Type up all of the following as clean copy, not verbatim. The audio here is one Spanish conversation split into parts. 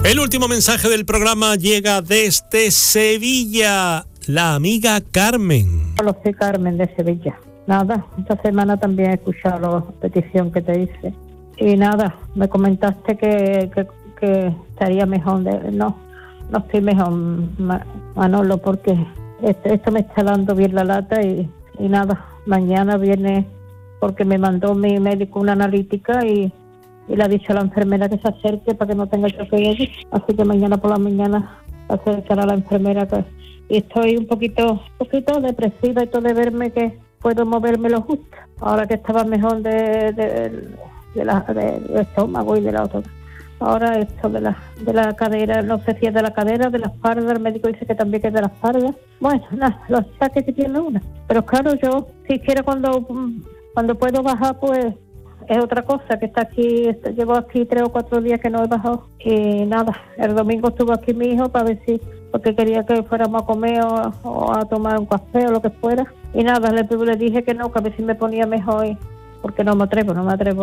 El último mensaje del programa llega desde Sevilla, la amiga Carmen. Hola, soy Carmen de Sevilla. Nada, esta semana también he escuchado la petición que te hice. Y nada, me comentaste que estaría mejor. No estoy mejor, Manolo, porque esto me está dando bien la lata y nada, mañana viene, porque me mandó mi médico una analítica y le ha dicho a la enfermera que se acerque para que no tenga yo que ir. Así que mañana por la mañana acercará a la enfermera. Y estoy un poquito depresiva y todo de verme que puedo moverme lo justo. Ahora que estaba mejor del estómago y de la otra. Ahora esto de la cadera, no sé si es de la cadera, de la espalda, el médico dice que también que es de la espalda. Bueno, nada, los saques que tiene una. Pero claro, yo si quiero cuando puedo bajar, pues es otra cosa, que está aquí, llevo aquí 3 o 4 días que no he bajado. Y nada, el domingo estuvo aquí mi hijo para ver si, porque quería que fuéramos a comer o a tomar un café o lo que fuera. Y nada, le dije que no, que a ver si me ponía mejor, porque no me atrevo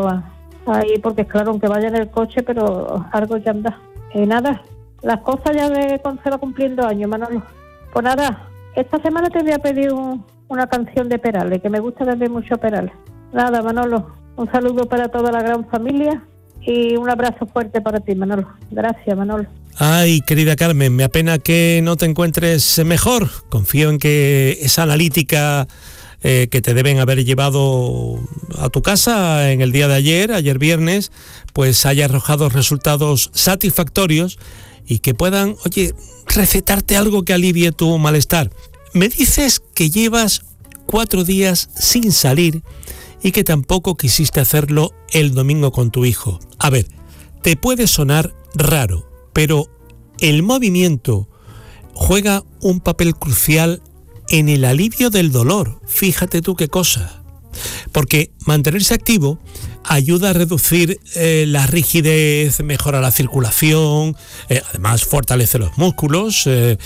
a ir, porque claro, aunque vaya en el coche, pero algo ya anda. Y nada, las cosas ya se va cumpliendo años, Manolo. Pues nada, esta semana te voy a pedir una canción de Perales, que me gusta también mucho Perales. Nada, Manolo, un saludo para toda la gran familia y un abrazo fuerte para ti, Manolo. Gracias, Manolo. Ay, querida Carmen, me apena que no te encuentres mejor. Confío en que esa analítica que te deben haber llevado a tu casa en el día de ayer viernes, pues haya arrojado resultados satisfactorios y que puedan, recetarte algo que alivie tu malestar. Me dices que llevas 4 días sin salir y que tampoco quisiste hacerlo el domingo con tu hijo. A ver, te puede sonar raro, pero el movimiento juega un papel crucial en el alivio del dolor. Fíjate tú qué cosa. Porque mantenerse activo ayuda a reducir la rigidez, mejora la circulación, además fortalece los músculos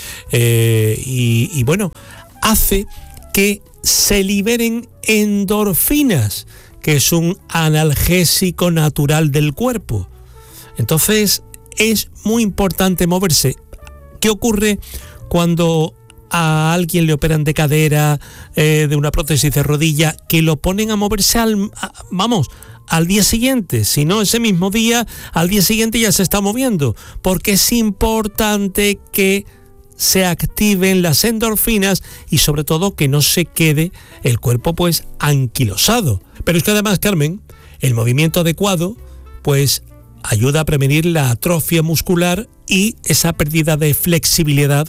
y bueno, hace que se liberen endorfinas, que es un analgésico natural del cuerpo. Entonces es muy importante moverse. ¿Qué ocurre cuando a alguien le operan de cadera, de una prótesis de rodilla, que lo ponen a moverse al día siguiente? Si no ese mismo día, al día siguiente ya se está moviendo, porque es importante que se activen las endorfinas y sobre todo que no se quede el cuerpo pues anquilosado. Pero es que además, Carmen, el movimiento adecuado pues ayuda a prevenir la atrofia muscular y esa pérdida de flexibilidad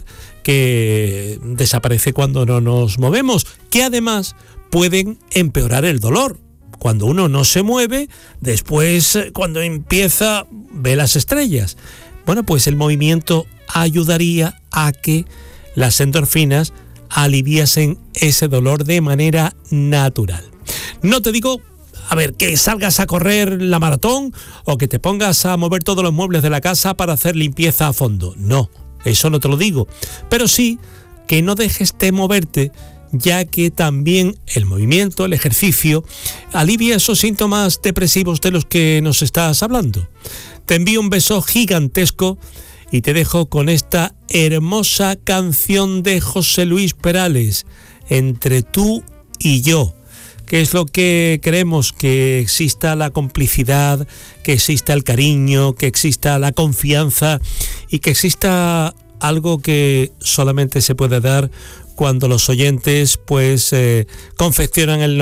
que desaparece cuando no nos movemos, que además pueden empeorar el dolor. Cuando uno no se mueve, después cuando empieza ve las estrellas. Bueno, pues el movimiento ayudaría a que las endorfinas aliviasen ese dolor de manera natural. No te digo, que salgas a correr la maratón o que te pongas a mover todos los muebles de la casa para hacer limpieza a fondo. No, eso no te lo digo. Pero sí que no dejes de moverte, ya que también el movimiento, el ejercicio, alivia esos síntomas depresivos de los que nos estás hablando. Te envío un beso gigantesco y te dejo con esta hermosa canción de José Luis Perales, Entre tú y yo, que es lo que queremos, que exista la complicidad, que exista el cariño, que exista la confianza y que exista algo que solamente se puede dar cuando los oyentes pues confeccionan el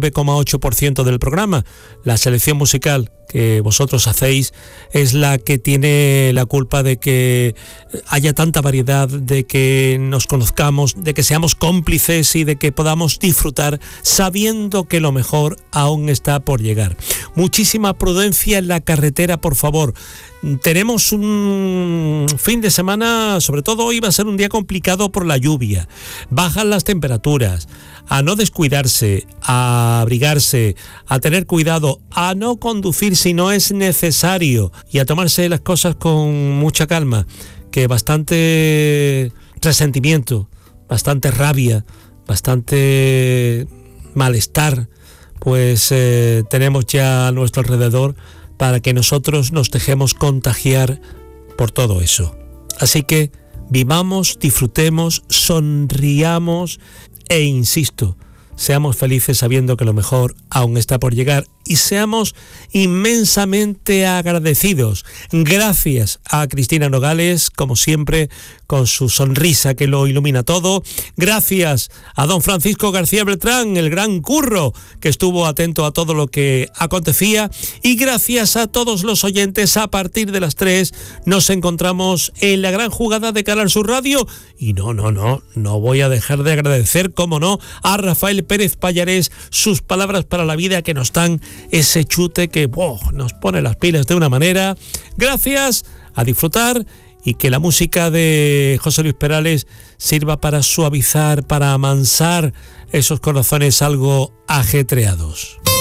99,8% del programa. La selección musical que vosotros hacéis es la que tiene la culpa de que haya tanta variedad, de que nos conozcamos, de que seamos cómplices y de que podamos disfrutar sabiendo que lo mejor aún está por llegar. Muchísima prudencia en la carretera, por favor. Tenemos un fin de semana, sobre todo hoy va a ser un día complicado por la lluvia. Bajan las temperaturas. A no descuidarse, a abrigarse, a tener cuidado, a no conducir si no es necesario y a tomarse las cosas con mucha calma, que bastante resentimiento, bastante rabia, bastante malestar, pues tenemos ya a nuestro alrededor para que nosotros nos dejemos contagiar por todo eso. Así que vivamos, disfrutemos, sonriamos e insisto, seamos felices sabiendo que lo mejor aún está por llegar y seamos inmensamente agradecidos. Gracias a Cristina Nogales, como siempre, con su sonrisa que lo ilumina todo. Gracias a don Francisco García Beltrán, el gran curro, que estuvo atento a todo lo que acontecía. Y gracias a todos los oyentes. A partir de las 3 nos encontramos en la gran jugada de Canal Sur Radio. Y no voy a dejar de agradecer, cómo no, a Rafael Pérez Pallarés, sus palabras para la vida que nos dan ese chute que nos pone las pilas de una manera. Gracias, a disfrutar y que la música de José Luis Perales sirva para suavizar, para amansar esos corazones algo ajetreados.